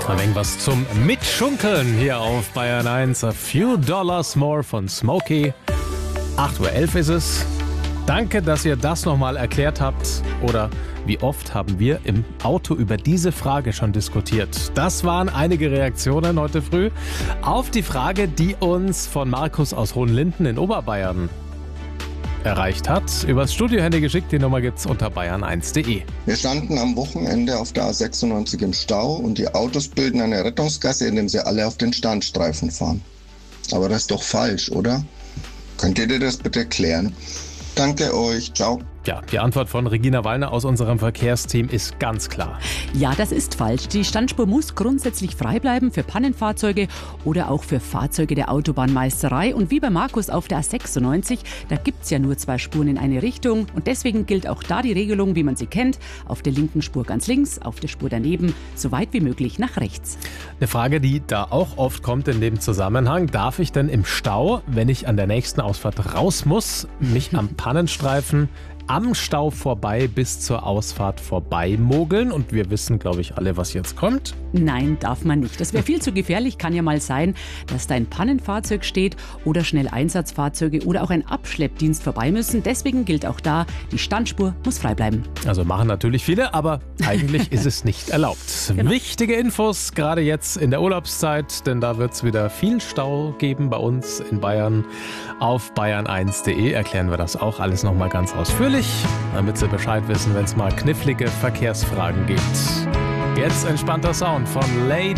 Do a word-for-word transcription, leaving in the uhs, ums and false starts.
Ein wenig was zum Mitschunkeln hier auf Bayern eins. A Few Dollars More von Smokey. acht Uhr elf ist es. Danke, dass ihr das nochmal erklärt habt. Oder wie oft haben wir im Auto über diese Frage schon diskutiert? Das waren einige Reaktionen heute früh auf die Frage, die uns von Markus aus Hohenlinden in Oberbayern erreicht hat. Übers Studiohandy geschickt, die Nummer gibt's unter bayern eins punkt de. Wir standen am Wochenende auf der A sechsundneunzig im Stau und die Autos bilden eine Rettungsgasse, indem sie alle auf den Standstreifen fahren. Aber das ist doch falsch, oder? Könnt ihr dir das bitte klären? Danke euch, ciao. Ja, die Antwort von Regina Wallner aus unserem Verkehrsteam ist ganz klar. Ja, das ist falsch. Die Standspur muss grundsätzlich frei bleiben für Pannenfahrzeuge oder auch für Fahrzeuge der Autobahnmeisterei. Und wie bei Markus auf der A sechsundneunzig, da gibt es ja nur zwei Spuren in eine Richtung. Und deswegen gilt auch da die Regelung, wie man sie kennt. Auf der linken Spur ganz links, auf der Spur daneben, so weit wie möglich nach rechts. Eine Frage, die da auch oft kommt in dem Zusammenhang. Darf ich denn im Stau, wenn ich an der nächsten Ausfahrt raus muss, mich am Pannenstreifen am Stau vorbei bis zur Ausfahrt vorbei mogeln? Und wir wissen, glaube ich, alle, was jetzt kommt. Nein, darf man nicht. Das wäre viel zu gefährlich. Kann ja mal sein, dass da ein Pannenfahrzeug steht oder schnell Einsatzfahrzeuge oder auch ein Abschleppdienst vorbei müssen. Deswegen gilt auch da, die Standspur muss frei bleiben. Also machen natürlich viele, aber eigentlich ist es nicht erlaubt. Genau. Wichtige Infos, gerade jetzt in der Urlaubszeit, denn da wird es wieder viel Stau geben bei uns in Bayern. Auf bayern eins punkt de erklären wir das auch alles nochmal ganz ausführlich, damit Sie Bescheid wissen, wenn es mal knifflige Verkehrsfragen gibt. Jetzt entspannter Sound von Lady